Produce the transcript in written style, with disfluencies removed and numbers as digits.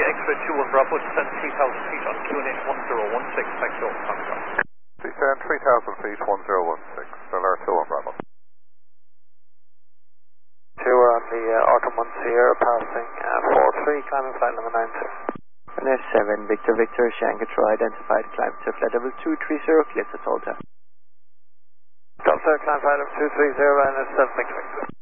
X-ray 21 Bravo, descend 3,000 feet on QNH 1016, thanks all, contact. Descend 3,000 feet, 1016, Stellar 21 Bravo. 2 on the Autumn 1 Sierra, passing 43, climbing flight number 92. Finish 7, Victor Victor, Shanghai Control identified, climb to flight level 230, clear to Salta. Stop, sir, climb flight level 230, and it's 7 Victor Victor.